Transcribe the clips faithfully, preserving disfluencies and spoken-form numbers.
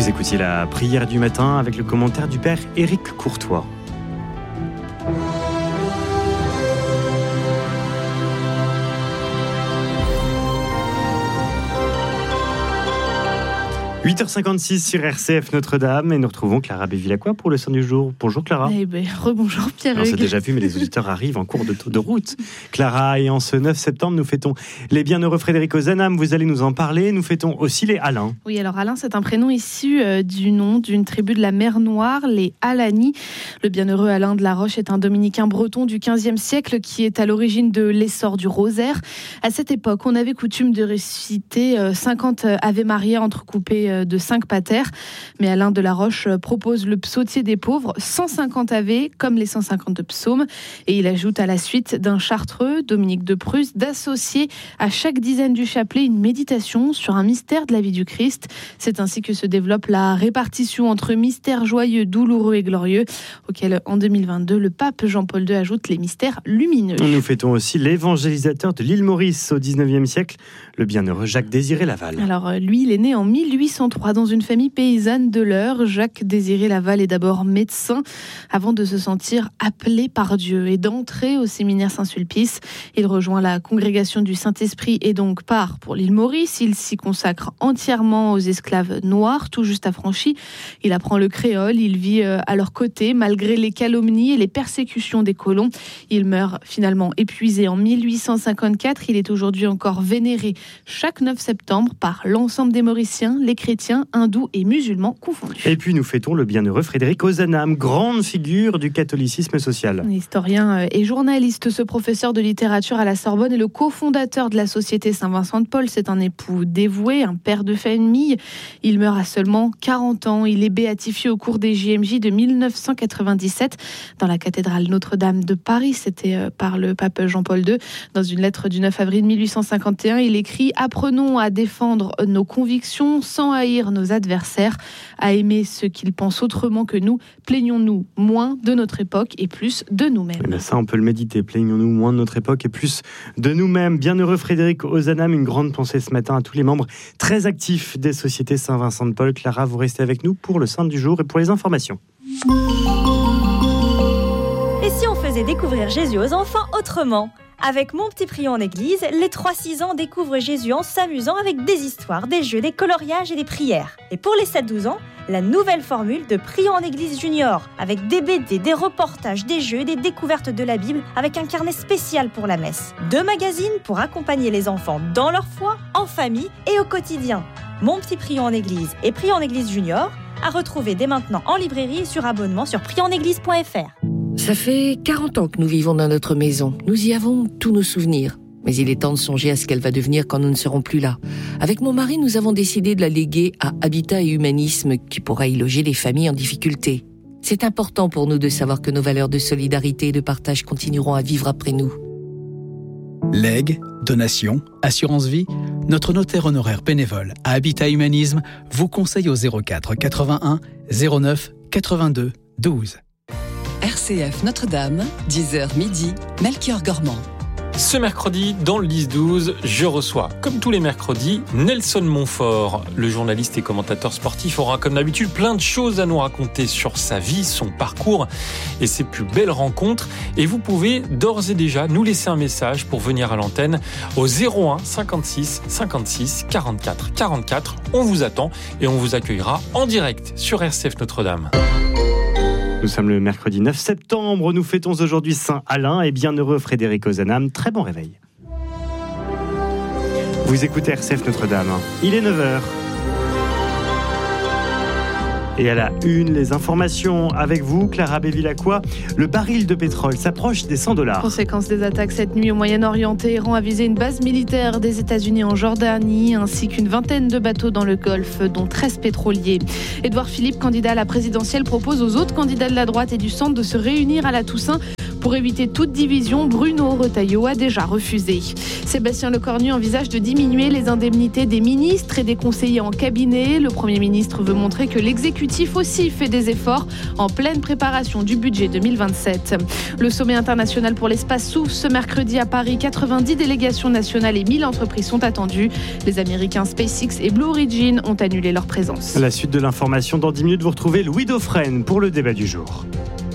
Vous écoutiez la prière du matin avec le commentaire du père Éric Courtois. huit heures cinquante-six sur R C F Notre-Dame et nous retrouvons Clara Bevilacqua pour le Saint du jour. Bonjour Clara. Eh ben, rebonjour Pierre. On s'est déjà vu, mais les auditeurs arrivent en cours de, de route. Clara, et en ce neuf septembre, nous fêtons les bienheureux Frédéric Ozanam. Vous allez nous en parler. Nous fêtons aussi les Alains. Oui, alors Alain, c'est un prénom issu euh, du nom d'une tribu de la mer Noire, les Alani. Le bienheureux Alain de la Roche est un dominicain breton du quinzième siècle qui est à l'origine de l'essor du rosaire. À cette époque, on avait coutume de réciter euh, cinquante Ave Maria entrecoupés euh, de cinq patères, mais Alain de la Roche propose le psautier des pauvres, cent cinquante Ave comme les cent cinquante psaumes, et il ajoute à la suite d'un chartreux, Dominique de Prusse, d'associer à chaque dizaine du chapelet une méditation sur un mystère de la vie du Christ. C'est ainsi que se développe la répartition entre mystères joyeux, douloureux et glorieux, auquel en deux mille vingt-deux le pape Jean-Paul deux ajoute les mystères lumineux. Nous fêtons aussi l'évangélisateur de l'île Maurice au dix-neuvième siècle, le bienheureux Jacques-Désiré Laval. Alors lui, il est né en mille huit cent trois dans une famille paysanne de l'Eure. Jacques-Désiré Laval est d'abord médecin avant de se sentir appelé par Dieu et d'entrer au séminaire Saint-Sulpice. Il rejoint la congrégation du Saint-Esprit et donc part pour l'île Maurice. Il s'y consacre entièrement aux esclaves noirs, tout juste affranchis. Il apprend le créole, il vit à leur côté malgré les calomnies et les persécutions des colons. Il meurt finalement épuisé en mille huit cent cinquante-quatre. Il est aujourd'hui encore vénéré chaque neuf septembre par l'ensemble des Mauriciens, les chrétiens, hindous et musulmans confondus. Et puis nous fêtons le bienheureux Frédéric Ozanam, grande figure du catholicisme social. Historien et journaliste, ce professeur de littérature à la Sorbonne est le cofondateur de la Société Saint-Vincent de Paul. C'est un époux dévoué, un père de famille. Il meurt à seulement quarante ans. Il est béatifié au cours des J M J de mille neuf cent quatre-vingt-dix-sept dans la cathédrale Notre-Dame de Paris. C'était par le pape Jean-Paul deux. Dans une lettre du neuf avril mille huit cent cinquante et un, il écrit « Apprenons à défendre nos convictions sans haïr nos adversaires, à aimer ceux qu'ils pensent autrement que nous. Plaignons-nous moins de notre époque et plus de nous-mêmes. » Eh bien ça, on peut le méditer. Plaignons-nous moins de notre époque et plus de nous-mêmes. Bienheureux Frédéric Ozanam, une grande pensée ce matin à tous les membres très actifs des sociétés Saint-Vincent de Paul. Clara, vous restez avec nous pour le Saint du jour et pour les informations. Et si on faisait découvrir Jésus aux enfants autrement ? Avec Mon Petit Prion en Église, les trois six ans découvrent Jésus en s'amusant avec des histoires, des jeux, des coloriages et des prières. Et pour les sept douze ans, la nouvelle formule de Prion en Église Junior, avec des B D, des reportages, des jeux et des découvertes de la Bible, avec un carnet spécial pour la messe. Deux magazines pour accompagner les enfants dans leur foi, en famille et au quotidien. Mon Petit Prion en Église et Prion en Église Junior, à retrouver dès maintenant en librairie et sur abonnement sur prion en église point f r. Ça fait quarante ans que nous vivons dans notre maison. Nous y avons tous nos souvenirs. Mais il est temps de songer à ce qu'elle va devenir quand nous ne serons plus là. Avec mon mari, nous avons décidé de la léguer à Habitat et Humanisme, qui pourra y loger les familles en difficulté. C'est important pour nous de savoir que nos valeurs de solidarité et de partage continueront à vivre après nous. Legs, donations, assurance vie, notre notaire honoraire bénévole à Habitat Humanisme vous conseille au zéro quatre quatre-vingt-un zéro neuf quatre-vingt-deux douze. R C F Notre-Dame, dix heures midi, Melchior Gormand. Ce mercredi, dans le dix douze, je reçois, comme tous les mercredis, Nelson Montfort. Le journaliste et commentateur sportif aura, comme d'habitude, plein de choses à nous raconter sur sa vie, son parcours et ses plus belles rencontres. Et vous pouvez d'ores et déjà nous laisser un message pour venir à l'antenne au zéro un cinquante-six cinquante-six quarante-quatre quarante-quatre. On vous attend et on vous accueillera en direct sur R C F Notre-Dame. Nous sommes le mercredi neuf septembre, nous fêtons aujourd'hui Saint Alain et bienheureux Frédéric Ozanam. Très bon réveil. Vous écoutez R C F Notre-Dame, il est neuf heures. Et à la une, les informations avec vous, Clara Bevilacqua. Le baril de pétrole s'approche des cent dollars. Conséquence des attaques cette nuit au Moyen-Orient, Téhéran a visé une base militaire des États-Unis en Jordanie, ainsi qu'une vingtaine de bateaux dans le Golfe, dont treize pétroliers. Édouard Philippe, candidat à la présidentielle, propose aux autres candidats de la droite et du centre de se réunir à la Toussaint Pour éviter toute division, Bruno Retailleau a déjà refusé. Sébastien Lecornu envisage de diminuer les indemnités des ministres et des conseillers en cabinet. Le Premier ministre veut montrer que l'exécutif aussi fait des efforts en pleine préparation du budget deux mille vingt-sept. Le sommet international pour l'espace s'ouvre ce mercredi à Paris. quatre-vingt-dix délégations nationales et mille entreprises sont attendues. Les Américains SpaceX et Blue Origin ont annulé leur présence. La suite de l'information dans dix minutes, vous retrouvez Louis Dauphren pour le débat du jour.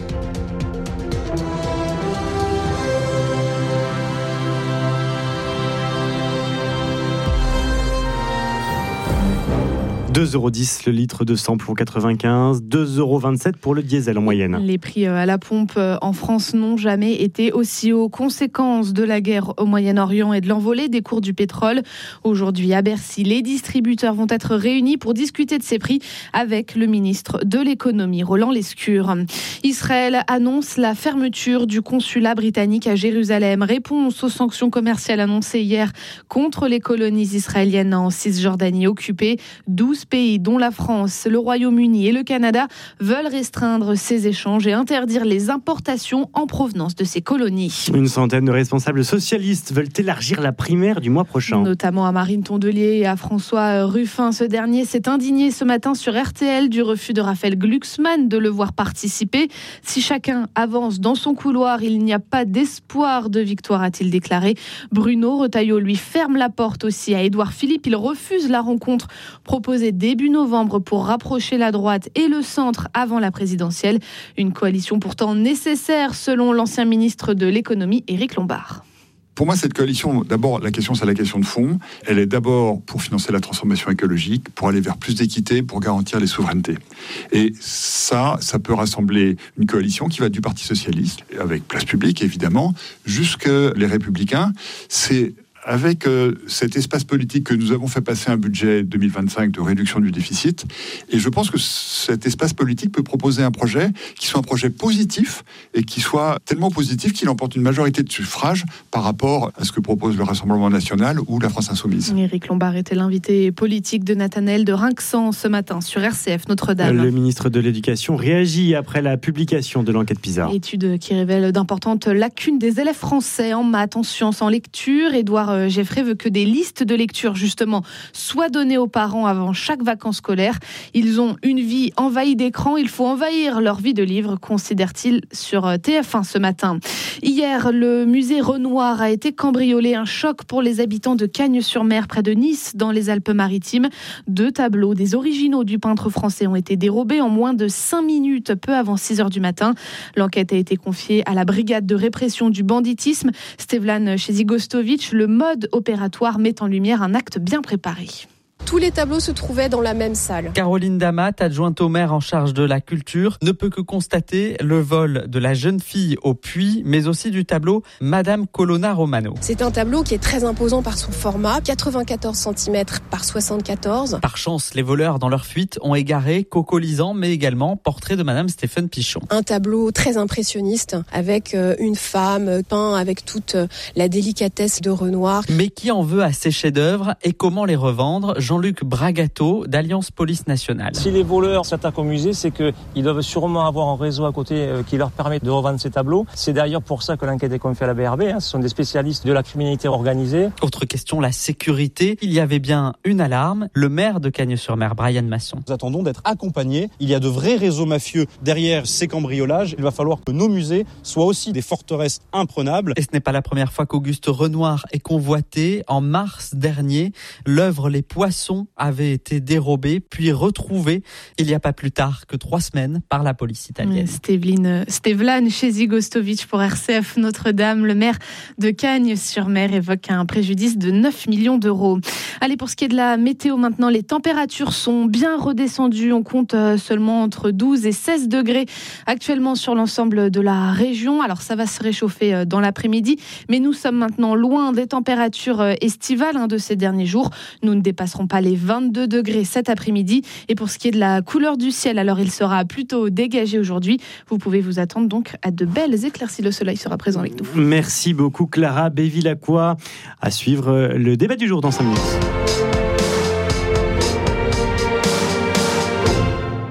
deux euros dix le litre de samplon quatre-vingt-quinze, deux euros vingt-sept pour le diesel en moyenne. Les prix à la pompe en France n'ont jamais été aussi hauts. Conséquence de la guerre au Moyen-Orient et de l'envolée des cours du pétrole. Aujourd'hui à Bercy, les distributeurs vont être réunis pour discuter de ces prix avec le ministre de l'économie, Roland Lescure. Israël annonce la fermeture du consulat britannique à Jérusalem. Réponse aux sanctions commerciales annoncées hier contre les colonies israéliennes en Cisjordanie occupée. douze pays, dont la France, le Royaume-Uni et le Canada, veulent restreindre ces échanges et interdire les importations en provenance de ces colonies. Une centaine de responsables socialistes veulent élargir la primaire du mois prochain. Notamment à Marine Tondelier et à François Ruffin. Ce dernier s'est indigné ce matin sur R T L du refus de Raphaël Glucksmann de le voir participer. Si chacun avance dans son couloir, il n'y a pas d'espoir de victoire, a-t-il déclaré. Bruno Retailleau lui ferme la porte aussi à Édouard Philippe. Il refuse la rencontre proposée début novembre pour rapprocher la droite et le centre avant la présidentielle. Une coalition pourtant nécessaire selon l'ancien ministre de l'économie Éric Lombard. Pour moi, cette coalition, d'abord, la question, c'est la question de fond. Elle est d'abord pour financer la transformation écologique, pour aller vers plus d'équité, pour garantir les souverainetés. Et ça, ça peut rassembler une coalition qui va du Parti socialiste, avec Place Publique, évidemment, jusqu'à les Républicains. C'est avec euh, cet espace politique que nous avons fait passer un budget deux mille vingt-cinq de réduction du déficit. Et je pense que cet espace politique peut proposer un projet qui soit un projet positif et qui soit tellement positif qu'il emporte une majorité de suffrages par rapport à ce que propose le Rassemblement national ou la France insoumise. Éric Lombard était l'invité politique de Nathanaël de Rinxan ce matin sur R C F Notre-Dame. Le ministre de l'Éducation réagit après la publication de l'enquête PISA. Étude qui révèle d'importantes lacunes des élèves français en maths, en sciences, en lecture. Édouard Geffray veut que des listes de lecture, justement, soient données aux parents avant chaque vacances scolaires. Ils ont une vie envahie d'écrans, il faut envahir leur vie de livres, considère-t-il sur T F un ce matin. Hier, le musée Renoir a été cambriolé, un choc pour les habitants de Cagnes-sur-Mer, près de Nice, dans les Alpes-Maritimes. Deux tableaux, des originaux du peintre français, ont été dérobés en moins de cinq minutes, peu avant six heures du matin. L'enquête a été confiée à la brigade de répression du banditisme. Stevlan Chezigostovic, le mode opératoire met en lumière un acte bien préparé. Tous les tableaux se trouvaient dans la même salle. Caroline Damat, adjointe au maire en charge de la culture, ne peut que constater le vol de la jeune fille au puits, mais aussi du tableau Madame Colonna Romano. C'est un tableau qui est très imposant par son format, quatre-vingt-quatorze centimètres par soixante-quatorze. Par chance, les voleurs dans leur fuite ont égaré Coco Lisan, mais également portrait de Madame Stéphane Pichon. Un tableau très impressionniste, avec une femme peint avec toute la délicatesse de Renoir. Mais qui en veut à ces chefs-d'œuvre et comment les revendre ? Jean-Luc Bragato d'Alliance Police Nationale. Si les voleurs s'attaquent au musée, c'est qu'ils doivent sûrement avoir un réseau à côté qui leur permet de revendre ces tableaux. C'est d'ailleurs pour ça que l'enquête est confiée à la B R B. Hein. Ce sont des spécialistes de la criminalité organisée. Autre question, la sécurité. Il y avait bien une alarme. Le maire de Cagnes-sur-Mer, Brian Masson. Nous attendons d'être accompagnés. Il y a de vrais réseaux mafieux derrière ces cambriolages. Il va falloir que nos musées soient aussi des forteresses imprenables. Et ce n'est pas la première fois qu'Auguste Renoir est convoité. En mars dernier, l'œuvre Les Poissons avait été dérobée puis retrouvée il n'y a pas plus tard que trois semaines par la police italienne. Stevlin, Stevlan Chezigostovic pour R C F Notre-Dame. Le maire de Cagnes-sur-Mer évoque un préjudice de neuf millions d'euros. Allez, pour ce qui est de la météo maintenant, les températures sont bien redescendues. On compte seulement entre douze et seize degrés actuellement sur l'ensemble de la région. Alors ça va se réchauffer dans l'après-midi, mais nous sommes maintenant loin des températures estivales hein, de ces derniers jours. Nous ne dépasserons pas les vingt-deux degrés cet après-midi. Et pour ce qui est de la couleur du ciel, alors il sera plutôt dégagé aujourd'hui. Vous pouvez vous attendre donc à de belles éclaircies. Le soleil sera présent avec nous. Merci beaucoup Clara Bévilacqua. À suivre le débat du jour dans cinq minutes.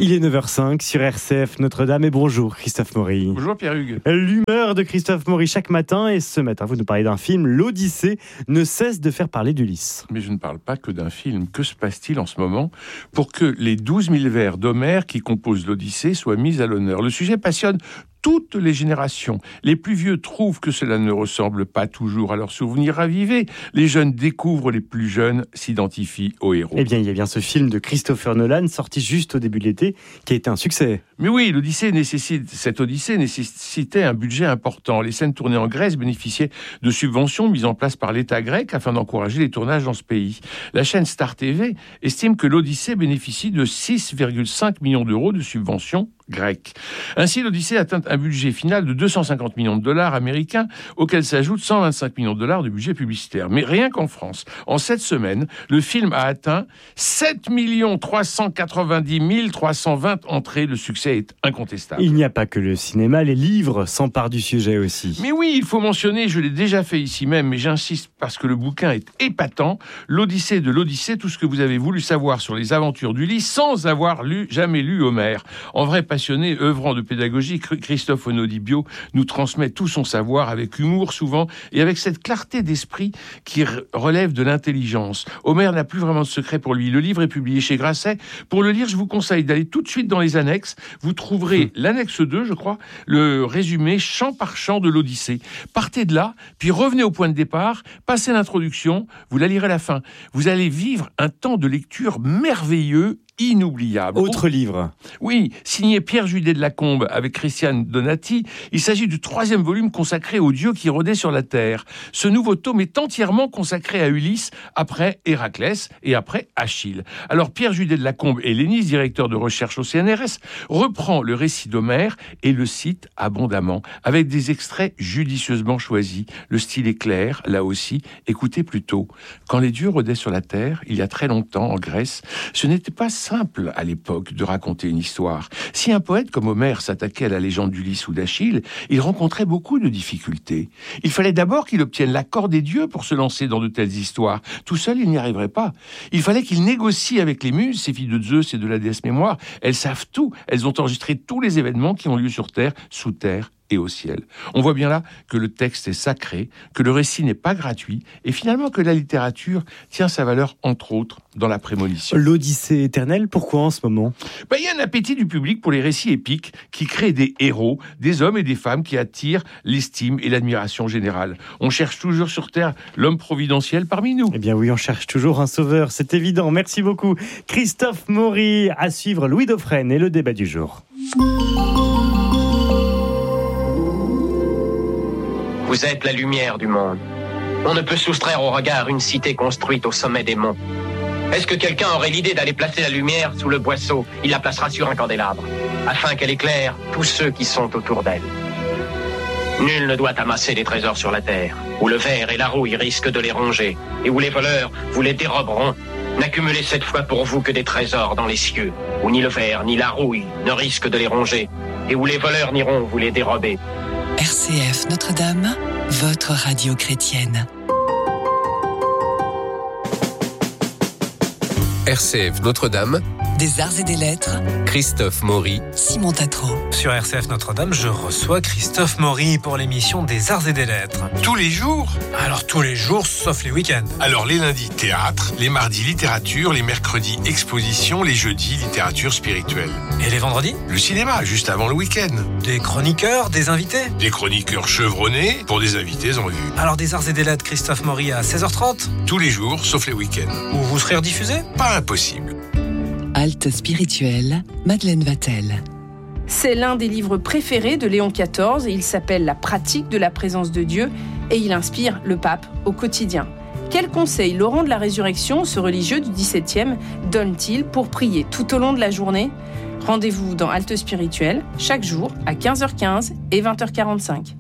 Il est neuf heures cinq sur R C F Notre-Dame et bonjour Christophe Maury. Bonjour Pierre-Hugues. L'humeur de Christophe Maury chaque matin et ce matin vous nous parlez d'un film, l'Odyssée, ne cesse de faire parler d'Ulysse. Mais je ne parle pas que d'un film. Que se passe-t-il en ce moment pour que les douze mille vers d'Homère qui composent l'Odyssée soient mis à l'honneur? Le sujet passionne toutes les générations. Les plus vieux trouvent que cela ne ressemble pas toujours à leurs souvenirs ravivés. Les jeunes découvrent, les plus jeunes s'identifient aux héros. Eh bien, il y a bien ce film de Christopher Nolan, sorti juste au début de l'été, qui a été un succès. Mais oui, l'Odyssée nécessite, cette Odyssée nécessitait un budget important. Les scènes tournées en Grèce bénéficiaient de subventions mises en place par l'État grec afin d'encourager les tournages dans ce pays. La chaîne Star T V estime que l'Odyssée bénéficie de six virgule cinq millions d'euros de subventions grecques. Ainsi, l'Odyssée atteint un budget final de deux cent cinquante millions de dollars américains, auquel s'ajoutent cent vingt-cinq millions de dollars de budget publicitaire. Mais rien qu'en France, en sept semaines, le film a atteint sept millions trois cent quatre-vingt-dix mille trois cent vingt entrées. Le succès est incontestable. Il n'y a pas que le cinéma, les livres s'emparent du sujet aussi. Mais oui, il faut mentionner, je l'ai déjà fait ici même, mais j'insiste parce que le bouquin est épatant, l'Odyssée de l'Odyssée, tout ce que vous avez voulu savoir sur les aventures d'Ulysse sans avoir lu, jamais lu Homère. En vrai passionné, œuvrant de pédagogie, Christophe Onodibio nous transmet tout son savoir avec humour souvent et avec cette clarté d'esprit qui relève de l'intelligence. Homère n'a plus vraiment de secret pour lui. Le livre est publié chez Grasset. Pour le lire, je vous conseille d'aller tout de suite dans les annexes. Vous trouverez mmh. l'annexe deux, je crois, le résumé chant par chant de l'Odyssée. Partez de là, puis revenez au point de départ, passez l'introduction, vous la lirez à la fin. Vous allez vivre un temps de lecture merveilleux, inoubliable. Autre livre. Oui, signé Pierre Judet de Lacombe avec Christiane Donati. Il s'agit du troisième volume consacré aux dieux qui rôdaient sur la terre. Ce nouveau tome est entièrement consacré à Ulysse, après Héraclès et après Achille. Alors Pierre Judet de Lacombe, helléniste, directeur de recherche au C N R S, reprend le récit d'Homère et le cite abondamment, avec des extraits judicieusement choisis. Le style est clair, là aussi. Écoutez plutôt. Quand les dieux rôdaient sur la terre, il y a très longtemps, en Grèce, ce n'était pas simple à l'époque de raconter une histoire. Si un poète comme Homère s'attaquait à la légende d'Ulysse ou d'Achille, il rencontrait beaucoup de difficultés. Il fallait d'abord qu'il obtienne l'accord des dieux pour se lancer dans de telles histoires. Tout seul, il n'y arriverait pas. Il fallait qu'il négocie avec les muses, ces filles de Zeus et de la déesse Mémoire. Elles savent tout. Elles ont enregistré tous les événements qui ont lieu sur terre, sous terre et au ciel. On voit bien là que le texte est sacré, que le récit n'est pas gratuit, et finalement que la littérature tient sa valeur, entre autres, dans la prémonition. L'Odyssée éternelle, pourquoi en ce moment ? Ben, il y a un appétit du public pour les récits épiques qui créent des héros, des hommes et des femmes qui attirent l'estime et l'admiration générale. On cherche toujours sur Terre l'homme providentiel parmi nous. Eh bien oui, on cherche toujours un sauveur, c'est évident. Merci beaucoup. Christophe Maury, à suivre Louis Dauphren et le débat du jour. Vous êtes la lumière du monde. On ne peut soustraire au regard une cité construite au sommet des monts. Est-ce que quelqu'un aurait l'idée d'aller placer la lumière sous le boisseau ? Il la placera sur un candélabre, afin qu'elle éclaire tous ceux qui sont autour d'elle. Nul ne doit amasser des trésors sur la terre, où le ver et la rouille risquent de les ronger, et où les voleurs vous les déroberont. N'accumulez cette fois pour vous que des trésors dans les cieux, où ni le ver ni la rouille ne risquent de les ronger, et où les voleurs n'iront vous les dérober. R C F Notre-Dame, votre radio chrétienne. R C F Notre-Dame, des arts et des lettres, Christophe Maury, Simon Tatro. Sur R C F Notre-Dame, je reçois Christophe Maury pour l'émission des arts et des lettres. Tous les jours ? Alors tous les jours, sauf les week-ends. Alors les lundis, théâtre, les mardis, littérature, les mercredis, exposition, les jeudis, littérature spirituelle. Et les vendredis ? Le cinéma, juste avant le week-end. Des chroniqueurs, des invités ? Des chroniqueurs chevronnés pour des invités en vue. Alors des arts et des lettres, Christophe Maury à seize heures trente ? Tous les jours, sauf les week-ends. Où vous serez rediffusé ? Pas impossible. Halte spirituelle, Madeleine Vatel. C'est l'un des livres préférés de Léon quatorze. Il s'appelle La pratique de la présence de Dieu et il inspire le pape au quotidien. Quels conseils Laurent de la Résurrection, ce religieux du dix-septième, donne-t-il pour prier tout au long de la journée ? Rendez-vous dans Halte spirituelle, chaque jour à quinze heures quinze et vingt heures quarante-cinq.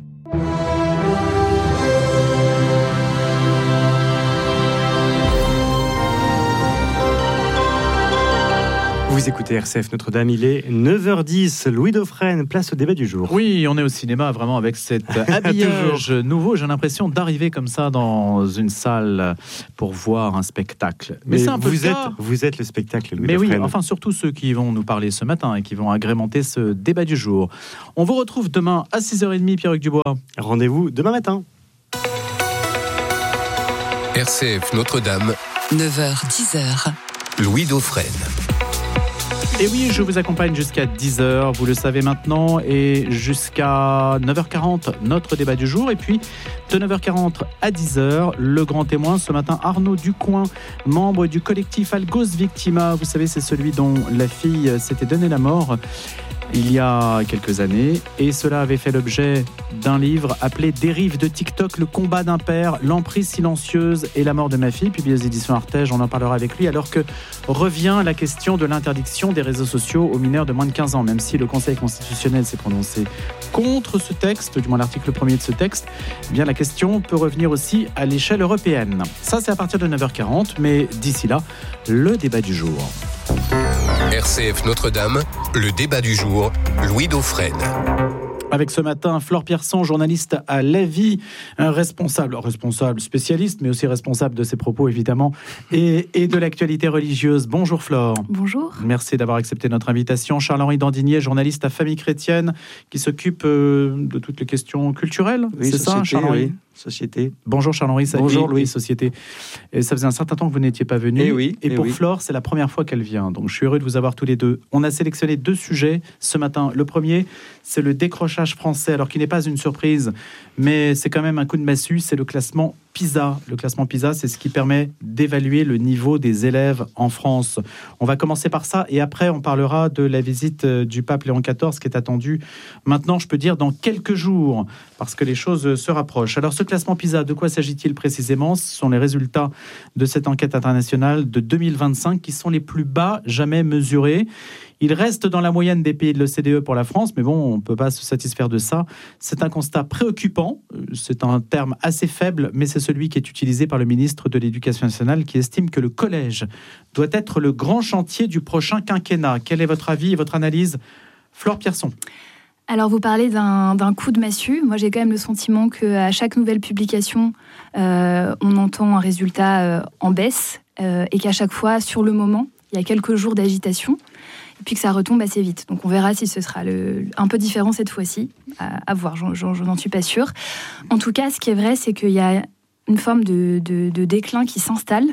Vous écoutez R C F Notre-Dame, il est neuf heures dix. Louis Dauphren, place au débat du jour. Oui, on est au cinéma vraiment avec cet habillage nouveau. J'ai l'impression d'arriver comme ça dans une salle pour voir un spectacle. Mais, Mais c'est un peu vous, êtes, vous êtes le spectacle, Louis Mais Dauphren. Oui, enfin surtout ceux qui vont nous parler ce matin et qui vont agrémenter ce débat du jour. On vous retrouve demain à six heures trente, Pierre-Hugues Dubois. Rendez-vous demain matin. R C F Notre-Dame, neuf heures dix heures. Louis Dauphren. Et oui, je vous accompagne jusqu'à dix heures, vous le savez maintenant, et jusqu'à neuf heures quarante, notre débat du jour. Et puis, de neuf heures quarante à dix heures, le grand témoin, ce matin, Arnaud Ducoing, membre du collectif Algos Victima. Vous savez, c'est celui dont la fille s'était donné la mort il y a quelques années, et cela avait fait l'objet d'un livre appelé Dérive de TikTok, le combat d'un père, l'emprise silencieuse et la mort de ma fille, publié aux éditions Artege. On en parlera avec lui, alors que revient la question de l'interdiction des réseaux sociaux aux mineurs de moins de quinze ans, même si le Conseil constitutionnel s'est prononcé contre ce texte, du moins l'article premier de ce texte. Eh bien, la question peut revenir aussi à l'échelle européenne. Ça, c'est à partir de neuf heures quarante, mais d'ici là, le débat du jour. R C F Notre-Dame, le débat du jour, Louis Dauphren. Avec ce matin, Flore Pierson, journaliste à La Vie, un responsable, responsable spécialiste, mais aussi responsable de ses propos, évidemment, et, et de l'actualité religieuse. Bonjour Flore. Bonjour. Merci d'avoir accepté notre invitation. Charles-Henri Dandinier, journaliste à Famille Chrétienne, qui s'occupe euh, de toutes les questions culturelles. Oui, c'est société, ça, Charles-Henri oui. Société. Bonjour Charles-Henri. Bonjour et, Louis. Et société. Et ça faisait un certain temps que vous n'étiez pas venu. Et, oui, et, et pour oui. Flore, c'est la première fois qu'elle vient. Donc je suis heureux de vous avoir tous les deux. On a sélectionné deux sujets ce matin. Le premier, c'est le décrochage français, alors qui n'est pas une surprise, mais c'est quand même un coup de massue. C'est le classement PISA. Le classement PISA, c'est ce qui permet d'évaluer le niveau des élèves en France. On va commencer par ça et après on parlera de la visite du pape Léon quatorze qui est attendue maintenant, je peux dire, dans quelques jours, parce que les choses se rapprochent. Alors ce classement PISA, de quoi s'agit-il précisément ? Ce sont les résultats de cette enquête internationale de deux mille vingt-cinq qui sont les plus bas jamais mesurés. Il reste dans la moyenne des pays de l'O C D E pour la France, mais bon, on ne peut pas se satisfaire de ça. C'est un constat préoccupant, c'est un terme assez faible, mais c'est celui qui est utilisé par le ministre de l'Éducation nationale qui estime que le collège doit être le grand chantier du prochain quinquennat. Quel est votre avis et votre analyse, Flore Pierson ? Alors, vous parlez d'un, d'un coup de massue. Moi, j'ai quand même le sentiment qu'à chaque nouvelle publication, euh, on entend un résultat euh, en baisse euh, et qu'à chaque fois, sur le moment, il y a quelques jours d'agitation. Et puis que ça retombe assez vite. Donc on verra si ce sera le, un peu différent cette fois-ci. À, à voir, je, je, je n'en suis pas sûre. En tout cas, ce qui est vrai, c'est qu'il y a une forme de, de, de déclin qui s'installe.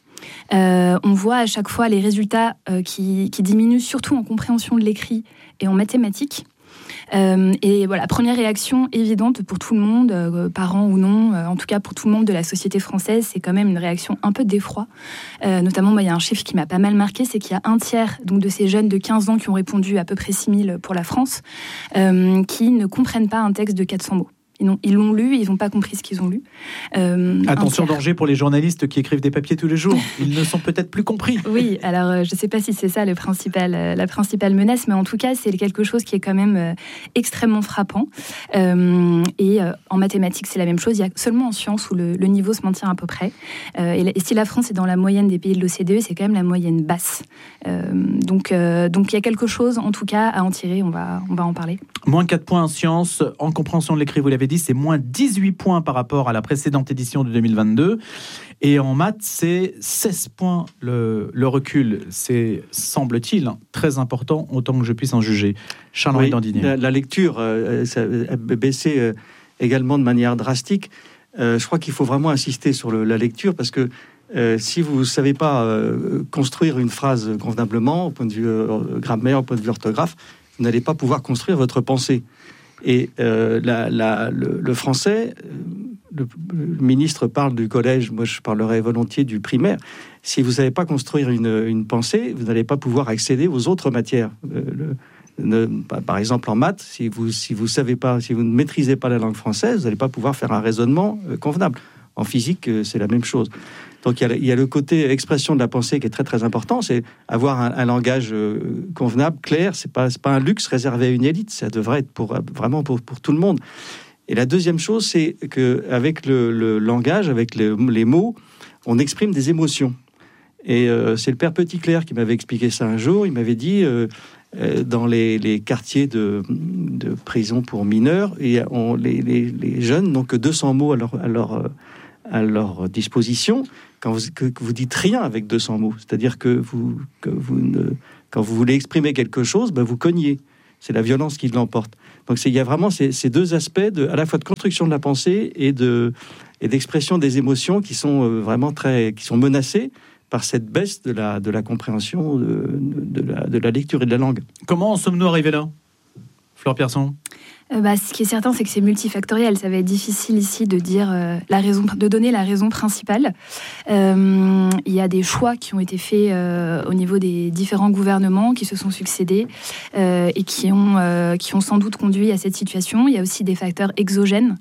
Euh, on voit à chaque fois les résultats euh, qui, qui diminuent, surtout en compréhension de l'écrit et en mathématiques. Euh, et voilà, première réaction évidente pour tout le monde, euh, parents ou non, euh, en tout cas pour tout le monde de la société française, c'est quand même une réaction un peu d'effroi. Euh, notamment, moi, il y a un chiffre qui m'a pas mal marqué, c'est qu'il y a un tiers donc, de ces jeunes de quinze ans qui ont répondu, à peu près six mille pour la France, euh, qui ne comprennent pas un texte de quatre cents mots. Ils, ils l'ont lu, ils n'ont pas compris ce qu'ils ont lu. Euh, Attention, danger pour les journalistes qui écrivent des papiers tous les jours. Ils ne sont peut-être plus compris. Oui, alors euh, je ne sais pas si c'est ça le principal, euh, la principale menace, mais en tout cas, c'est quelque chose qui est quand même euh, extrêmement frappant. Euh, et euh, en mathématiques, c'est la même chose. Il y a seulement en sciences où le, le niveau se maintient à peu près. Euh, et, et si la France est dans la moyenne des pays de l'O C D E, c'est quand même la moyenne basse. Euh, donc, euh, donc il y a quelque chose, en tout cas, à en tirer. On va, on va en parler. Moins quatre points en sciences, en compréhension de l'écrit, vous l'avez dit, c'est moins dix-huit points par rapport à la précédente édition de deux mille vingt-deux. Et en maths, c'est seize points le, le recul. C'est, semble-t-il, très important, autant que je puisse en juger. Charles-Henri oui, Dandinier. La, la lecture euh, ça a baissé euh, également de manière drastique. Euh, je crois qu'il faut vraiment insister sur le, la lecture parce que euh, si vous ne savez pas euh, construire une phrase convenablement, au point de vue euh, grammaire, au point de vue orthographe, vous n'allez pas pouvoir construire votre pensée. Et euh, la, la, le, le français, le, le ministre parle du collège, moi je parlerai volontiers du primaire. Si vous ne savez pas construire une, une pensée, vous n'allez pas pouvoir accéder aux autres matières. Euh, le, ne, par exemple en maths, si vous, si vous savez pas, si vous ne maîtrisez pas la langue française, vous n'allez pas pouvoir faire un raisonnement euh, convenable. En physique, euh, c'est la même chose. Donc il y, a, il y a le côté expression de la pensée qui est très très important, c'est avoir un, un langage euh, convenable, clair. C'est pas c'est pas un luxe réservé à une élite, ça devrait être pour vraiment pour pour tout le monde. Et la deuxième chose, c'est que avec le, le langage, avec le, les mots, on exprime des émotions. Et euh, c'est le père Petitclerc qui m'avait expliqué ça un jour. Il m'avait dit, euh, euh, dans les, les quartiers de, de prison pour mineurs, et on, les, les, les jeunes n'ont que deux cents mots à leur, à leur, à leur disposition. Quand vous, que, que vous dites rien avec deux cents mots, c'est-à-dire que, vous, que vous ne, quand vous voulez exprimer quelque chose, ben vous cognez. C'est la violence qui l'emporte. Donc il y a vraiment ces, ces deux aspects, de, à la fois de construction de la pensée et, de, et d'expression des émotions qui sont euh, vraiment très, qui sont menacées par cette baisse de la, de la compréhension de, de, la, de la lecture et de la langue. Comment en sommes-nous arrivés là, Flore Pierson ? Euh, bah, ce qui est certain, c'est que c'est multifactoriel. Ça va être difficile ici de dire euh, la raison, de donner la raison principale. Euh, il y a des choix qui ont été faits euh, au niveau des différents gouvernements qui se sont succédés euh, et qui ont, euh, qui ont sans doute conduit à cette situation. Il y a aussi des facteurs exogènes.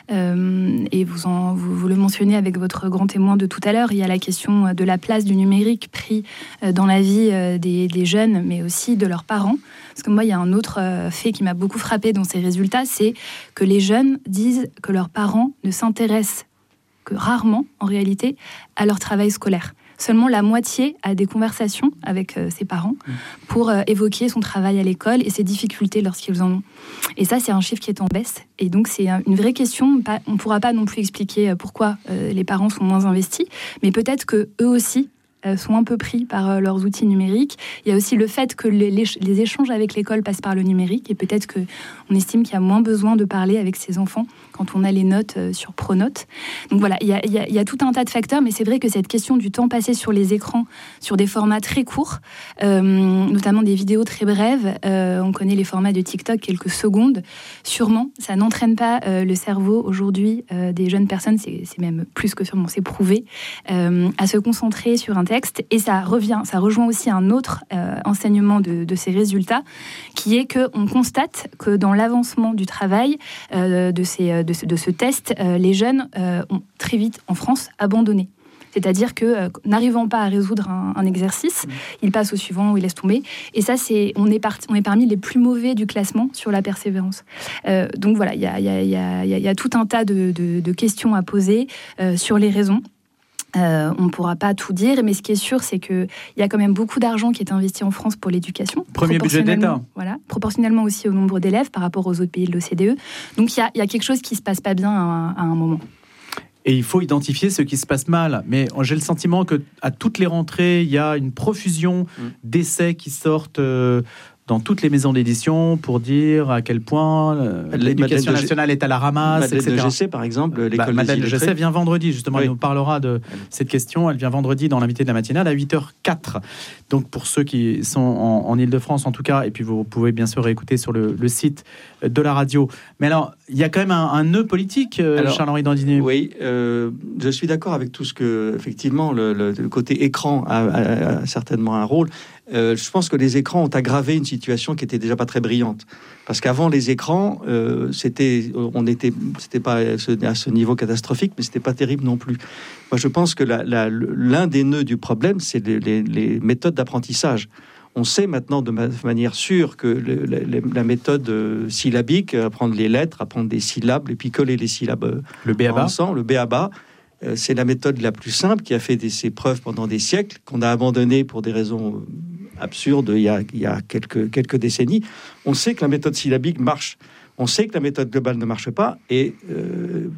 Euh, et vous, en, vous, vous le mentionnez avec votre grand témoin de tout à l'heure, il y a la question de la place du numérique pris dans la vie des, des jeunes, mais aussi de leurs parents. Parce que moi, il y a un autre fait qui m'a beaucoup frappé dans ces résultats, c'est que les jeunes disent que leurs parents ne s'intéressent que rarement, en réalité, à leur travail scolaire. Seulement la moitié a des conversations avec euh, ses parents pour euh, évoquer son travail à l'école et ses difficultés lorsqu'ils en ont. Et ça, c'est un chiffre qui est en baisse. Et donc, c'est une vraie question. On ne pourra pas non plus expliquer pourquoi euh, les parents sont moins investis, mais peut-être qu'eux aussi sont un peu pris par euh, leurs outils numériques. Il y a aussi le fait que les, les, les échanges avec l'école passent par le numérique et peut-être qu'on estime qu'il y a moins besoin de parler avec ses enfants quand on a les notes euh, sur Pronote. Donc voilà, il y, a, il, y a, il y a tout un tas de facteurs, mais c'est vrai que cette question du temps passé sur les écrans, sur des formats très courts, euh, notamment des vidéos très brèves, euh, on connaît les formats de TikTok, quelques secondes, sûrement, ça n'entraîne pas euh, le cerveau aujourd'hui euh, des jeunes personnes, c'est, c'est même plus que sûrement, c'est prouvé, euh, à se concentrer sur un texte. Et ça revient, ça rejoint aussi un autre euh, enseignement de, de ces résultats, qui est qu'on constate que dans l'avancement du travail euh, de, ces, de, ce, de ce test, euh, les jeunes euh, ont très vite, en France, abandonné. C'est-à-dire que, euh, n'arrivant pas à résoudre un, un exercice, ils passent au suivant ou ils laissent tomber. Et ça, c'est, on, est part, on est parmi les plus mauvais du classement sur la persévérance. Euh, donc voilà, il y a, y a, y a, y a tout un tas de, de, de questions à poser euh, sur les raisons. Euh, on ne pourra pas tout dire, mais ce qui est sûr, c'est qu'il y a quand même beaucoup d'argent qui est investi en France pour l'éducation. Premier budget d'État. Voilà, proportionnellement aussi au nombre d'élèves par rapport aux autres pays de l'O C D E. Donc il y a, y a quelque chose qui ne se passe pas bien à, à un moment. Et il faut identifier ce qui se passe mal. Mais j'ai le sentiment qu'à toutes les rentrées, il y a une profusion mmh. d'essais qui sortent... Euh, dans toutes les maisons d'édition pour dire à quel point euh, l'éducation nationale est à la ramasse, Madeleine et cetera. de Gessé, par exemple, l'école bah, Madeleine des de Gessé vient vendredi, justement, oui. Elle nous parlera de cette question. Elle vient vendredi dans l'invité de la matinale à huit heures quatre. Donc, pour ceux qui sont en, en Ile-de-France, en tout cas, et puis vous pouvez bien sûr réécouter sur le, le site de la radio. Mais alors, il y a quand même un, un nœud politique, euh, Charles-Henri Dandinier. Oui, euh, je suis d'accord avec tout ce que, effectivement, le, le, le côté écran a, a, a certainement un rôle. Euh, je pense que les écrans ont aggravé une situation qui était déjà pas très brillante. Parce qu'avant les écrans, euh, c'était, on était, c'était pas à ce, à ce niveau catastrophique, mais c'était pas terrible non plus. Moi, je pense que la, la, l'un des nœuds du problème, c'est les, les, les méthodes d'apprentissage. On sait maintenant de manière sûre que le, le, la méthode syllabique, apprendre les lettres, apprendre des syllabes, et puis coller les syllabes le B A B A. ensemble, le B A B A, c'est la méthode la plus simple qui a fait des, ses preuves pendant des siècles, qu'on a abandonnée pour des raisons absurdes il y a, il y a quelques, quelques décennies. On sait que la méthode syllabique marche. On sait que la méthode globale ne marche pas. Et euh,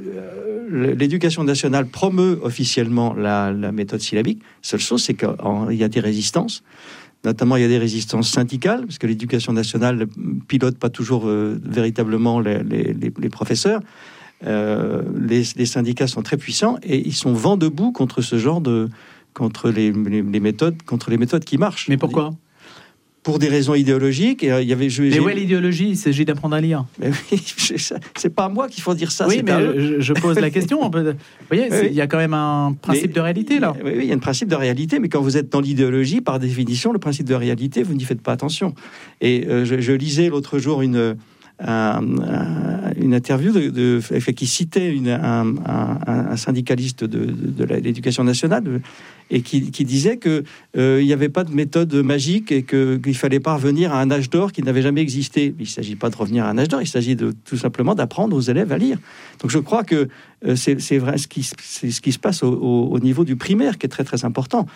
l'éducation nationale promeut officiellement la, la méthode syllabique. Seule chose, c'est qu'il y a des résistances. Notamment, il y a des résistances syndicales, parce que l'éducation nationale ne pilote pas toujours euh, véritablement les, les, les professeurs. Euh, les, les syndicats sont très puissants et ils sont vent debout contre ce genre de contre les, les, les méthodes contre les méthodes qui marchent. Mais pourquoi ? Pour des raisons idéologiques. Et, euh, il y avait, je, mais où est l'idéologie ? Il s'agit d'apprendre à lire. Mais oui, c'est pas à moi qu'il faut dire ça. Oui, c'est mais je, je pose la question. Vous voyez, oui. Il y a quand même un principe mais, de réalité là. Oui, oui, il y a un principe de réalité, mais quand vous êtes dans l'idéologie, par définition, le principe de réalité, vous n'y faites pas attention. Et euh, je, je lisais l'autre jour une Un, un, une interview de, de, de, qui citait une, un, un, un syndicaliste de, de, de l'éducation nationale de, et qui, qui disait qu'il euh, n'y avait pas de méthode magique et que, qu'il ne fallait pas revenir à un âge d'or qui n'avait jamais existé. Il ne s'agit pas de revenir à un âge d'or, il s'agit de, tout simplement d'apprendre aux élèves à lire. Donc je crois que euh, c'est, c'est vrai ce qui, c'est ce qui se passe au, au, au niveau du primaire qui est très très important.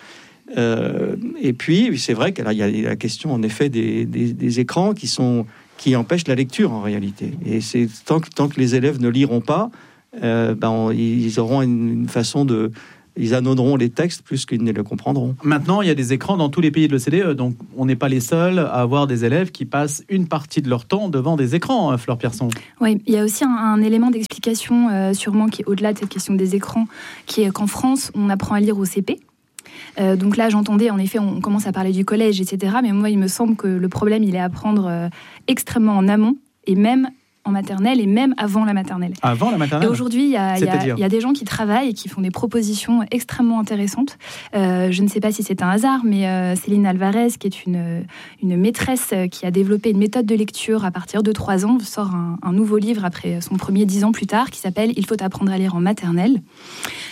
Euh, et puis, c'est vrai qu'il y a la question, en effet, des, des, des écrans qui, sont, qui empêchent la lecture, en réalité. Et c'est tant que, tant que les élèves ne liront pas, euh, ben, on, ils auront une, une façon de... Ils annoderont les textes plus qu'ils ne le comprendront. Maintenant, il y a des écrans dans tous les pays de l'O C D E, donc on n'est pas les seuls à avoir des élèves qui passent une partie de leur temps devant des écrans, Fleur Pierson. Oui, il y a aussi un, un élément d'explication, euh, sûrement, qui est au-delà de cette question des écrans, qui est qu'en France, on apprend à lire au C P. Euh, donc là, j'entendais, en effet, on commence à parler du collège, et cetera. Mais moi, il me semble que le problème, il est à prendre euh, extrêmement en amont, et même en maternelle et même avant la maternelle. Avant la maternelle. Et aujourd'hui, il y, y, y a des gens qui travaillent et qui font des propositions extrêmement intéressantes. Euh, je ne sais pas si c'est un hasard, mais euh, Céline Alvarez, qui est une, une maîtresse qui a développé une méthode de lecture à partir de trois ans, sort un, un nouveau livre après son premier dix ans plus tard, qui s'appelle « Il faut apprendre à lire en maternelle euh, »,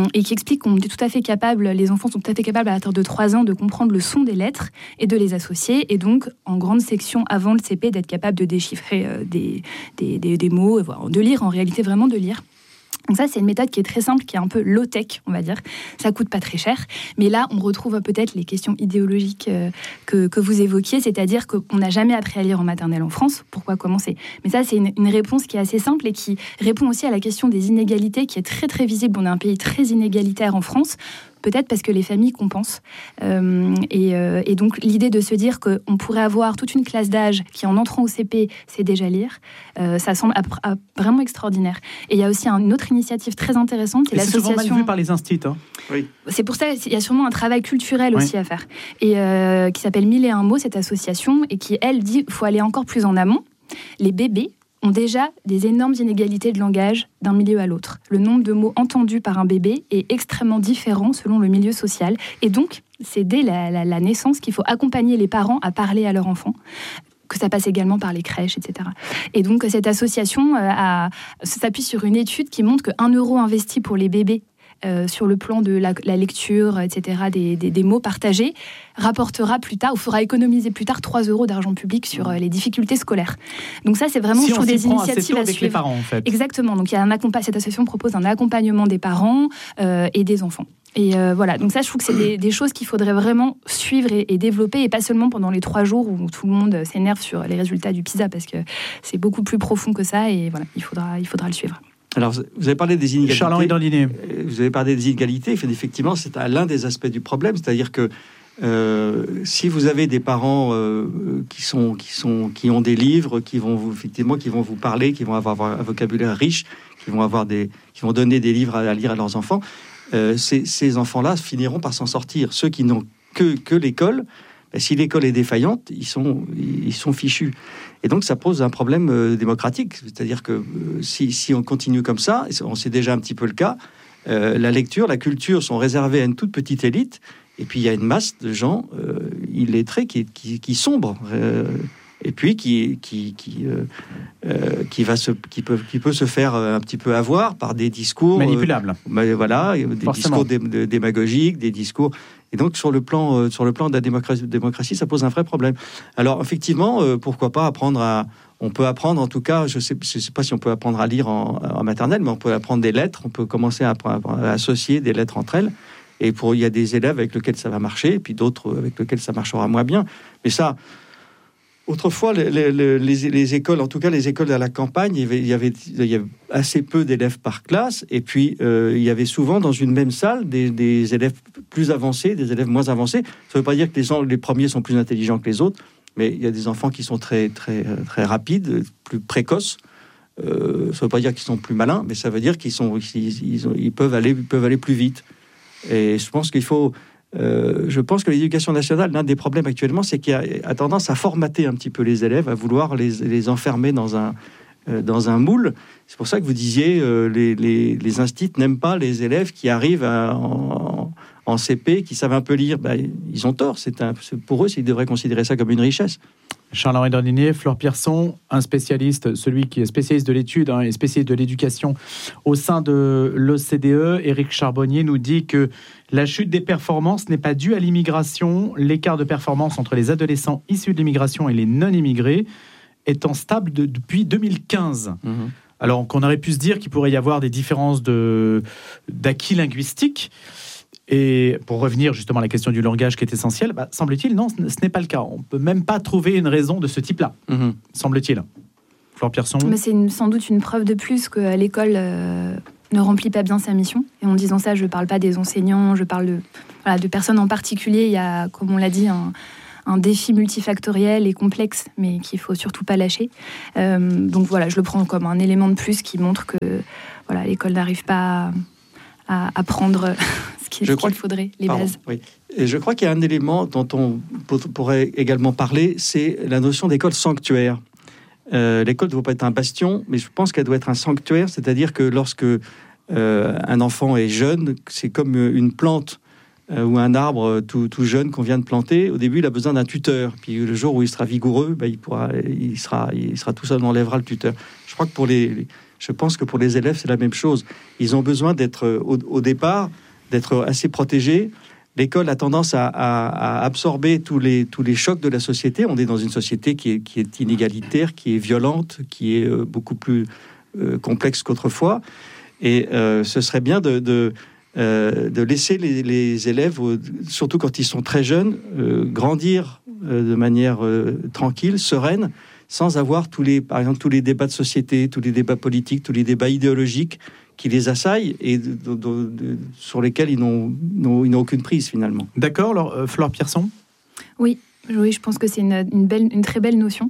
et qui explique qu'on est tout à fait capable, les enfants sont tout à fait capables à partir de trois ans de comprendre le son des lettres et de les associer, et donc en grande section avant le C P d'être capable de déchiffrer euh, des Des, des, des mots, de lire, en réalité vraiment de lire. Donc ça, c'est une méthode qui est très simple, qui est un peu low-tech, on va dire. Ça coûte pas très cher. Mais là, on retrouve peut-être les questions idéologiques euh, que, que vous évoquiez, c'est-à-dire qu'on n'a jamais appris à lire en maternelle en France. Pourquoi commencer ? Mais ça, c'est une, une réponse qui est assez simple et qui répond aussi à la question des inégalités, qui est très, très visible. On est un pays très inégalitaire en France. Peut-être parce que les familles compensent. Euh, et, euh, et donc, l'idée de se dire qu'on pourrait avoir toute une classe d'âge qui, en entrant au C P, sait déjà lire, euh, ça semble à, à, vraiment extraordinaire. Et il y a aussi un, une autre initiative très intéressante, c'est et l'association... C'est souvent mal vu par les instituts. Hein. Oui. C'est pour ça qu'il y a sûrement un travail culturel oui. aussi à faire. Et euh, qui s'appelle Mille et un mots, cette association, et qui, elle, dit qu'il faut aller encore plus en amont. Les bébés ont déjà des énormes inégalités de langage d'un milieu à l'autre. Le nombre de mots entendus par un bébé est extrêmement différent selon le milieu social. Et donc, c'est dès la, la, la naissance qu'il faut accompagner les parents à parler à leur enfant, que ça passe également par les crèches, et cetera. Et donc, cette association euh, a, s'appuie sur une étude qui montre qu'un euro investi pour les bébés Euh, sur le plan de la, la lecture, et cetera, des, des, des mots partagés, rapportera plus tard, ou fera économiser plus tard trois euros d'argent public sur euh, les difficultés scolaires. Donc ça, c'est vraiment, si je trouve, des initiatives à avec suivre. Les parents, en fait. Exactement. Donc il y a un accompa- cette association propose un accompagnement des parents euh, et des enfants. Et euh, voilà, donc ça, je trouve que c'est des, des choses qu'il faudrait vraiment suivre et, et développer, et pas seulement pendant les trois jours où tout le monde s'énerve sur les résultats du PISA, parce que c'est beaucoup plus profond que ça, et voilà, il faudra, il faudra le suivre. Alors, vous avez parlé des inégalités. Charles-Henri Dandinier. Vous avez parlé des inégalités. Effectivement, c'est l'un des aspects du problème. C'est-à-dire que euh, si vous avez des parents euh, qui, sont, qui, sont, qui ont des livres, qui vont, vous, effectivement, qui vont vous parler, qui vont avoir un vocabulaire riche, qui vont, avoir des, qui vont donner des livres à lire à leurs enfants, euh, ces, ces enfants-là finiront par s'en sortir. Ceux qui n'ont que, que l'école, ben, si l'école est défaillante, ils sont, ils sont fichus. Et donc, ça pose un problème euh, démocratique. C'est-à-dire que euh, si, si on continue comme ça, on sait déjà un petit peu le cas, euh, la lecture, la culture sont réservées à une toute petite élite, et puis il y a une masse de gens euh, illettrés qui, qui, qui sombrent, euh, et puis qui, qui, qui, euh, euh, qui, va se, qui, peut, qui peut se faire un petit peu avoir par des discours... manipulables. Euh, voilà, des Forcément. discours dé, dé, démagogiques, des discours... Et donc, sur le plan, euh, sur le plan de la démocratie, démocratie, ça pose un vrai problème. Alors, effectivement, euh, pourquoi pas apprendre à... On peut apprendre, en tout cas, je ne sais, je sais pas si on peut apprendre à lire en, en maternelle, mais on peut apprendre des lettres, on peut commencer à, à associer des lettres entre elles. Et pour, il y a des élèves avec lesquels ça va marcher, et puis d'autres avec lesquels ça marchera moins bien. Mais ça... Autrefois, les, les, les, les écoles, en tout cas les écoles à la campagne, il y avait, il y avait, il y avait assez peu d'élèves par classe, et puis euh, il y avait souvent dans une même salle des, des élèves plus avancés, des élèves moins avancés. Ça ne veut pas dire que les, les premiers sont plus intelligents que les autres, mais il y a des enfants qui sont très, très, très rapides, plus précoces. Euh, ça ne veut pas dire qu'ils sont plus malins, mais ça veut dire qu'ils sont, ils, ils, ont, ils peuvent aller, ils peuvent aller plus vite. Et je pense qu'il faut... Euh, je pense que l'éducation nationale, l'un des problèmes actuellement, c'est qu'il a, a tendance à formater un petit peu les élèves, à vouloir les, les enfermer dans un, euh, dans un moule. C'est pour ça que vous disiez, euh, les, les, les instituts n'aiment pas les élèves qui arrivent à, en, en C P, qui savent un peu lire. Ben, ils ont tort. C'est un, c'est pour eux, ils devraient considérer ça comme une richesse. Charles-Henri Dandinier, Fleur Pierson, un spécialiste, celui qui est spécialiste de l'étude hein, et spécialiste de l'éducation au sein de l'O C D E. Éric Charbonnier nous dit que la chute des performances n'est pas due à l'immigration. L'écart de performance entre les adolescents issus de l'immigration et les non-immigrés étant stable de, depuis deux mille quinze. Mmh. Alors qu'on aurait pu se dire qu'il pourrait y avoir des différences de, d'acquis linguistiques. Et pour revenir justement à la question du langage qui est essentielle, bah, semble-t-il, non, ce n'est pas le cas. On ne peut même pas trouver une raison de ce type-là, mmh. semble-t-il. Flore Pierson. Mais c'est une, sans doute une preuve de plus que l'école euh, ne remplit pas bien sa mission. Et en disant ça, je ne parle pas des enseignants, je parle de, voilà, de personnes en particulier. Il y a, comme on l'a dit, un, un défi multifactoriel et complexe, mais qu'il ne faut surtout pas lâcher. Euh, donc voilà, je le prends comme un élément de plus qui montre que voilà, l'école n'arrive pas à, à apprendre ce qu'il, ce qu'il faudrait, les Pardon, bases. Oui. Et je crois qu'il y a un élément dont on pourrait également parler, c'est la notion d'école sanctuaire. Euh, l'école ne doit pas être un bastion, mais je pense qu'elle doit être un sanctuaire, c'est-à-dire que lorsque euh, un enfant est jeune, c'est comme une plante euh, ou un arbre tout, tout jeune qu'on vient de planter. Au début, il a besoin d'un tuteur. Puis le jour où il sera vigoureux, ben, il, pourra, il, sera, il sera tout seul, on enlèvera le tuteur. Je crois que pour les, je pense que pour les élèves, c'est la même chose. Ils ont besoin d'être, au, au départ, d'être assez protégés. L'école a tendance à, à, à absorber tous les, tous les chocs de la société. On est dans une société qui est, qui est inégalitaire, qui est violente, qui est euh, beaucoup plus euh, complexe qu'autrefois. Et euh, ce serait bien de, de, euh, de laisser les, les élèves, surtout quand ils sont très jeunes, euh, grandir euh, de manière euh, tranquille, sereine, sans avoir tous les, par exemple, tous les débats de société, tous les débats politiques, tous les débats idéologiques qui les assaillent et de, de, de, de, sur lesquels ils n'ont, n'ont, ils n'ont aucune prise finalement. D'accord, alors euh, Flore Pierson. Oui, oui, je pense que c'est une, une, belle, une très belle notion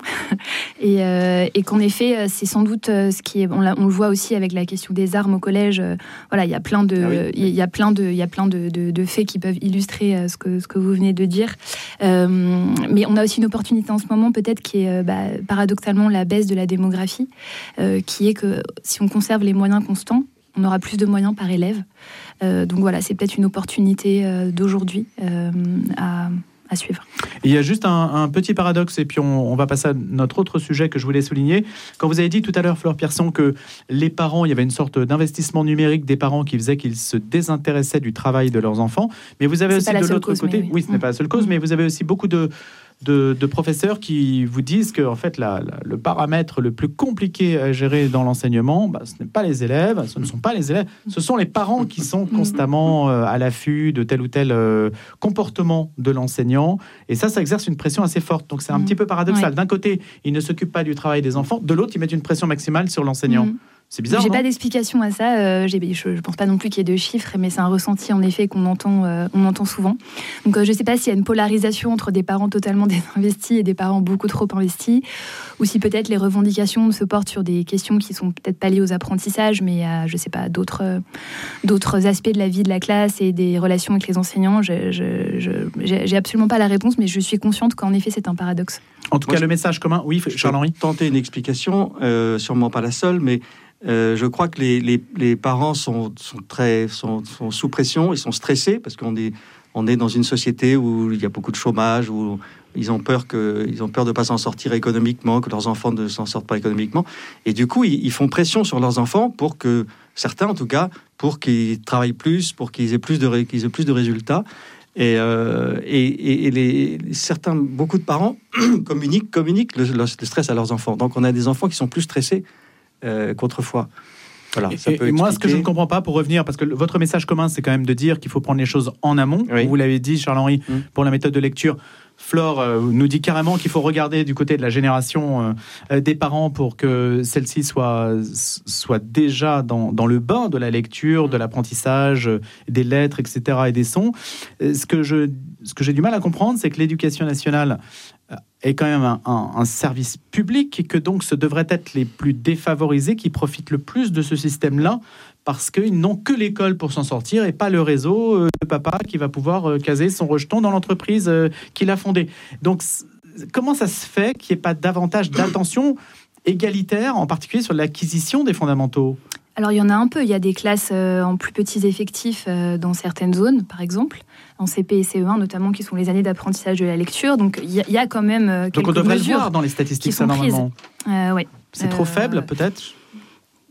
et, euh, et qu'en effet, c'est sans doute ce qui est. On, on le voit aussi avec la question des armes au collège. Euh, voilà, il y a plein de, ah oui. il y a plein de, il y a plein de, de, de faits qui peuvent illustrer ce que ce que vous venez de dire. Euh, mais on a aussi une opportunité en ce moment, peut-être, qui est bah, paradoxalement la baisse de la démographie, euh, qui est que si on conserve les moyens constants, on aura plus de moyens par élève. Euh, donc voilà, c'est peut-être une opportunité euh, d'aujourd'hui euh, à, à suivre. Il y a juste un, un petit paradoxe, et puis on, on va passer à notre autre sujet que je voulais souligner. Quand vous avez dit tout à l'heure, Flore Pierson, que les parents, il y avait une sorte d'investissement numérique des parents qui faisait qu'ils se désintéressaient du travail de leurs enfants, mais vous avez c'est aussi de l'autre cause, côté, oui, oui ce n'est mmh. pas la seule cause, mmh. mais vous avez aussi beaucoup de De, de professeurs qui vous disent que en fait, la, la, le paramètre le plus compliqué à gérer dans l'enseignement, bah, ce n'est pas les élèves, ce ne sont pas les élèves, ce sont les parents qui sont constamment euh, à l'affût de tel ou tel euh, comportement de l'enseignant. Et ça, ça exerce une pression assez forte. Donc c'est un mmh. petit peu paradoxal. Ouais. D'un côté, ils ne s'occupent pas du travail des enfants, de l'autre, ils mettent une pression maximale sur l'enseignant. Mmh. C'est bizarre. J'ai non pas d'explication à ça. Euh, j'ai, je, je pense pas non plus qu'il y ait de chiffres, mais c'est un ressenti en effet qu'on entend, euh, on entend souvent. Donc euh, je sais pas s'il y a une polarisation entre des parents totalement désinvestis et des parents beaucoup trop investis, ou si peut-être les revendications se portent sur des questions qui sont peut-être pas liées aux apprentissages, mais à je sais pas d'autres euh, d'autres aspects de la vie de la classe et des relations avec les enseignants. Je, je, je, j'ai, j'ai absolument pas la réponse, mais je suis consciente qu'en effet c'est un paradoxe. En tout Moi, cas, je, le message commun, oui, Charles-Henri. Tenter une explication, euh, sûrement pas la seule, mais Euh, je crois que les, les, les parents sont, sont, très, sont, sont sous pression, ils sont stressés parce qu'on est, on est dans une société où il y a beaucoup de chômage, où ils ont peur, que, ils ont peur de ne pas s'en sortir économiquement, que leurs enfants ne s'en sortent pas économiquement. Et du coup, ils, ils font pression sur leurs enfants pour que, certains en tout cas, pour qu'ils travaillent plus, pour qu'ils aient plus de, qu'ils aient plus de résultats. Et, euh, et, et, et les, certains, beaucoup de parents communiquent, communiquent le, le stress à leurs enfants. Donc on a des enfants qui sont plus stressés Euh, qu'autrefois. Voilà, ça et, peut et moi, ce que je ne comprends pas, pour revenir, parce que le, votre message commun, c'est quand même de dire qu'il faut prendre les choses en amont. Oui. Vous l'avez dit, Charles-Henri, mmh. pour la méthode de lecture. Flore euh, nous dit carrément qu'il faut regarder du côté de la génération euh, des parents pour que celle-ci soit, soit déjà dans, dans le bain de la lecture, de l'apprentissage, des lettres, et cetera, et des sons. Ce que, je, ce que j'ai du mal à comprendre, c'est que l'éducation nationale est quand même un, un, un service public et que donc ce devraient être les plus défavorisés qui profitent le plus de ce système-là parce qu'ils n'ont que l'école pour s'en sortir et pas le réseau euh, de papa qui va pouvoir euh, caser son rejeton dans l'entreprise euh, qu'il a fondée. Donc, c- comment ça se fait qu'il n'y ait pas davantage d'attention égalitaire, en particulier sur l'acquisition des fondamentaux ? Alors, il y en a un peu. Il y a des classes euh, en plus petits effectifs euh, dans certaines zones, par exemple, en C P et C E un, notamment, qui sont les années d'apprentissage de la lecture. Donc, il y, y a quand même euh, quelques mesures. Donc, on devrait le voir dans les statistiques, ça, normalement. Euh, ouais. C'est euh, trop faible, peut-être ?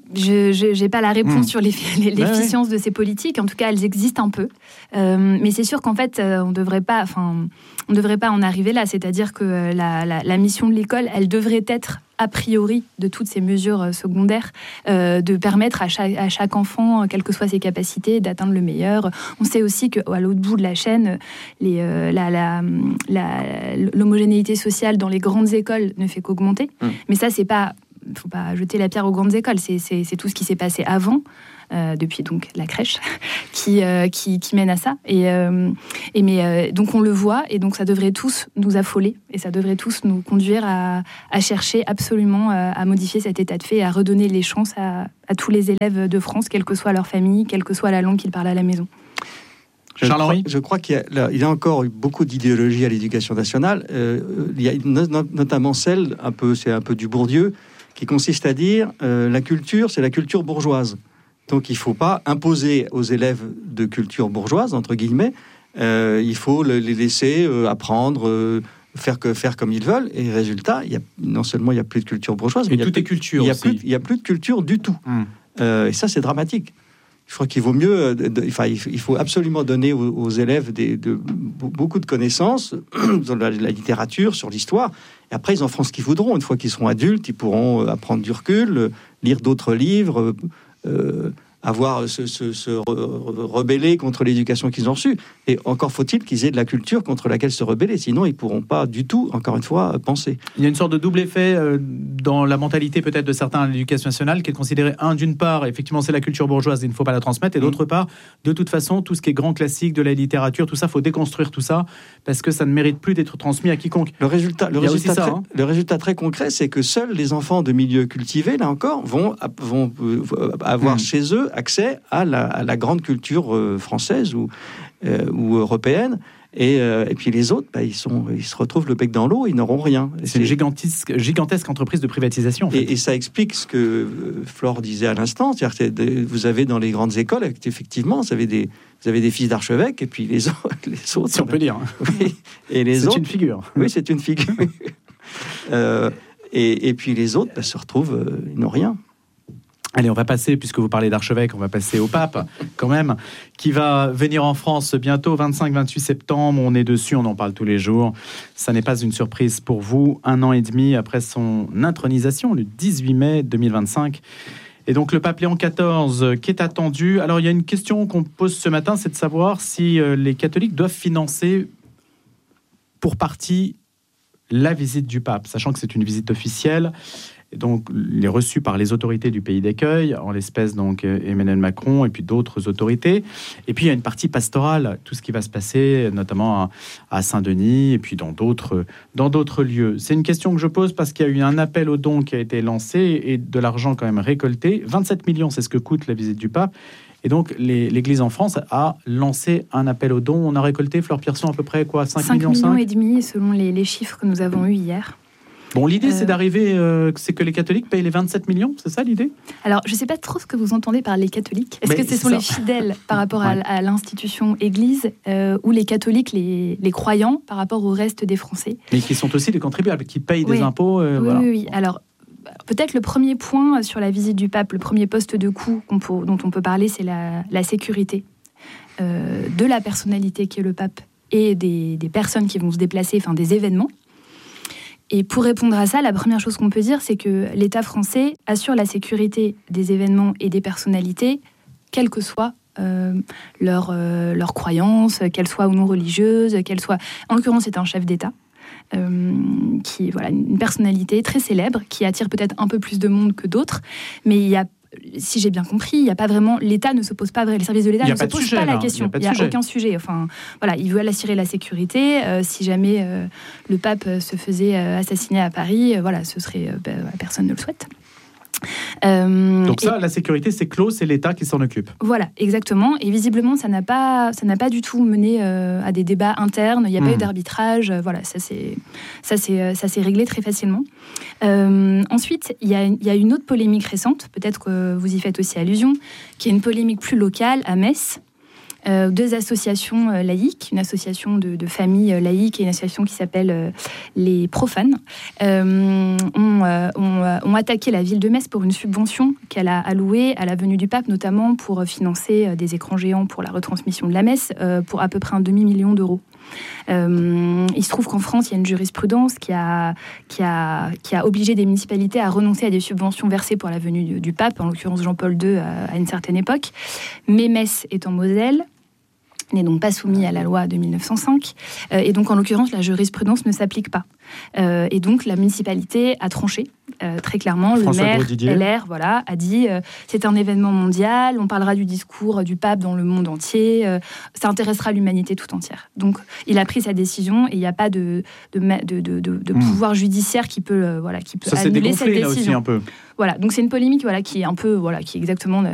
Je n'ai pas la réponse mmh. sur l'efficience ouais, ouais. de ces politiques. En tout cas, elles existent un peu. Euh, mais c'est sûr qu'en fait, euh, on ne devrait pas, enfin, on devrait pas en arriver là. C'est-à-dire que la, la, la mission de l'école, elle devrait être, a priori, de toutes ces mesures secondaires, euh, de permettre à chaque, à chaque enfant, quelles que soient ses capacités, d'atteindre le meilleur. On sait aussi qu'à l'autre bout de la chaîne, les, euh, la, la, la, l'homogénéité sociale dans les grandes écoles ne fait qu'augmenter. Mmh. Mais ça, c'est pas... Il ne faut pas jeter la pierre aux grandes écoles, c'est, c'est, c'est tout ce qui s'est passé avant, euh, depuis donc la crèche, qui, euh, qui, qui mène à ça. Et, euh, et mais, euh, donc on le voit, et donc ça devrait tous nous affoler, et ça devrait tous nous conduire à, à chercher absolument euh, à modifier cet état de fait, et à redonner les chances à, à tous les élèves de France, quelle que soit leur famille, quelle que soit la langue qu'ils parlent à la maison. Je crois, je crois qu'il y a, là, il y a encore eu beaucoup d'idéologie à l'éducation nationale. Euh, il y a no, notamment celle, un peu, c'est un peu du Bourdieu, qui consiste à dire euh, la culture, c'est la culture bourgeoise. Donc il ne faut pas imposer aux élèves de culture bourgeoise, entre guillemets, euh, il faut le, les laisser euh, apprendre, euh, faire, que, faire comme ils veulent. Et résultat, il y a, non seulement il n'y a plus de culture bourgeoise, mais et il y a tout plus, est culture il y a aussi. plus, il y a plus de culture du tout. Hum. Euh, et ça, c'est dramatique. Je crois qu'il vaut mieux, euh, de, enfin, il faut absolument donner aux, aux élèves des, de, beaucoup de connaissances sur la, la littérature, sur l'histoire. Et après, ils en feront ce qu'ils voudront. Une fois qu'ils seront adultes, ils pourront apprendre du recul, lire d'autres livres, euh, avoir se, se, se re, rebeller contre l'éducation qu'ils ont reçue. Et encore faut-il qu'ils aient de la culture contre laquelle se rebeller. Sinon, ils ne pourront pas du tout, encore une fois, penser. Il y a une sorte de double effet euh, dans la mentalité peut-être de certains à l'éducation nationale, qui est considéré, un, d'une part, effectivement, c'est la culture bourgeoise, il ne faut pas la transmettre, et d'autre part, de toute façon, tout ce qui est grand classique de la littérature, tout ça, il faut déconstruire tout ça, parce que ça ne mérite plus d'être transmis à quiconque. Le résultat, le résultat, ça, très, hein. le résultat très concret, c'est que seuls les enfants de milieux cultivés, là encore, vont, vont euh, avoir mmh. chez eux accès à la, à la grande culture euh, française ou, euh, ou européenne. Et, euh, et puis les autres, bah, ils, sont, ils se retrouvent le bec dans l'eau, ils n'auront rien. C'est, c'est une gigantesque, gigantesque entreprise de privatisation. En fait. et, et ça explique ce que euh, Flore disait à l'instant, c'est-à-dire que vous avez dans les grandes écoles, effectivement, vous avez des, vous avez des fils d'archevêques, et puis les autres... Les autres si on peut dire. Oui, et les c'est autres, une figure. Oui, c'est une figure. euh, et, et puis les autres bah, se retrouvent, euh, ils n'ont rien. Allez, on va passer, puisque vous parlez d'archevêque, on va passer au pape, quand même, qui va venir en France bientôt, vingt-cinq vingt-huit septembre. On est dessus, on en parle tous les jours. Ça n'est pas une surprise pour vous, un an et demi après son intronisation, le dix-huit mai deux mille vingt-cinq. Et donc, le pape Léon quatorze, qui est attendu. Alors, il y a une question qu'on pose ce matin, c'est de savoir si euh, les catholiques doivent financer, pour partie, la visite du pape, sachant que c'est une visite officielle. Et donc, il est reçu par les autorités du pays d'accueil, en l'espèce donc Emmanuel Macron et puis d'autres autorités. Et puis, il y a une partie pastorale, tout ce qui va se passer, notamment à, à Saint-Denis et puis dans d'autres, dans d'autres lieux. C'est une question que je pose parce qu'il y a eu un appel aux dons qui a été lancé et de l'argent quand même récolté. vingt-sept millions, c'est ce que coûte la visite du pape. Et donc, les, l'Église en France a lancé un appel aux dons. On a récolté, Flore Pierson, à peu près quoi, cinq millions cinq millions et demi, selon les, les chiffres que nous avons eus hier. Bon, l'idée, euh... c'est d'arriver, euh, c'est que les catholiques payent les vingt-sept millions, c'est ça l'idée ? Alors, je ne sais pas trop ce que vous entendez par les catholiques. Est-ce Mais que ce sont ça. les fidèles par rapport à, ouais. à l'institution Église euh, ou les catholiques, les, les croyants par rapport au reste des Français ? Mais qui sont aussi des contribuables, qui payent oui. des impôts. Euh, oui, voilà. oui, oui. Alors, peut-être le premier point sur la visite du pape, le premier poste de coût qu'on peut, dont on peut parler, c'est la, la sécurité euh, de la personnalité qui est le pape et des, des personnes qui vont se déplacer, enfin des événements. Et pour répondre à ça, la première chose qu'on peut dire, c'est que l'État français assure la sécurité des événements et des personnalités, quelles que soient euh, leurs euh, leur croyances, qu'elles soient ou non religieuses, qu'elles soient... En l'occurrence, c'est un chef d'État, euh, qui, voilà, une personnalité très célèbre, qui attire peut-être un peu plus de monde que d'autres, mais il y a, si j'ai bien compris, il n'y a pas vraiment... L'État ne se pose pas... Les services de l'État ne se posent pas la question. Il n'y a, a aucun sujet. Enfin, voilà, ils veulent assurer la sécurité. Euh, si jamais euh, le pape se faisait euh, assassiner à Paris, euh, voilà, ce serait... Euh, ben, personne ne le souhaite. Euh, Donc ça, et, la sécurité, c'est clos, c'est l'État qui s'en occupe. Voilà, exactement. Et visiblement, ça n'a pas, ça n'a pas du tout mené euh, à des débats internes. Il n'y a mmh. pas eu d'arbitrage. Euh, voilà, ça c'est, ça c'est, ça s'est réglé très facilement. Euh, ensuite, il y a, il y a une autre polémique récente, peut-être que vous y faites aussi allusion, qui est une polémique plus locale à Metz. euh, deux associations euh, laïques, une association de, de familles euh, laïques et une association qui s'appelle euh, les Profanes, euh, ont, euh, ont, euh, ont attaqué la ville de Metz pour une subvention qu'elle a allouée à la venue du pape, notamment pour financer euh, des écrans géants pour la retransmission de la messe, euh, pour à peu près un demi-million d'euros. Euh, il se trouve qu'en France, il y a une jurisprudence qui a, qui, a, qui a obligé des municipalités à renoncer à des subventions versées pour la venue du, du pape, en l'occurrence Jean-Paul deux à, à une certaine époque. Mais Metz est en Moselle, n'est donc pas soumis à la loi de mille neuf cent cinq, euh, et donc en l'occurrence la jurisprudence ne s'applique pas. Euh, et donc la municipalité a tranché, euh, très clairement, François le maire Grosdidier. L R voilà, a dit euh, c'est un événement mondial, on parlera du discours du pape dans le monde entier, euh, ça intéressera l'humanité tout entière. Donc il a pris sa décision et il n'y a pas de, de, de, de, de, de mmh. pouvoir judiciaire qui peut, euh, voilà, qui peut Ça s'est annuler cette dégonflé là décision. aussi un peu. Voilà, donc c'est une polémique voilà, qui est un peu, voilà, qui est exactement